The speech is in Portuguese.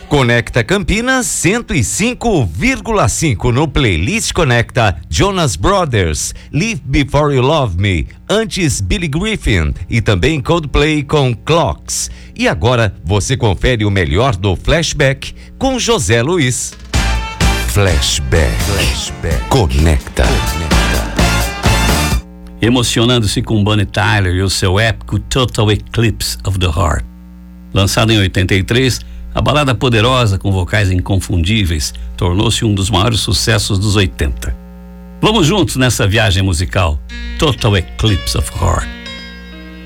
Conecta Campinas 105,5 no Playlist Conecta Jonas Brothers, Live Before You Love Me, antes Billy Griffin e também Coldplay com Clocks. E agora você confere o melhor do Flashback com José Luiz. Flashback. Conecta. Emocionando-se com Bonnie Tyler e o seu épico Total Eclipse of the Heart. Lançado em 83, a balada poderosa com vocais inconfundíveis tornou-se um dos maiores sucessos dos 80. Vamos juntos nessa viagem musical, Total Eclipse of the Heart.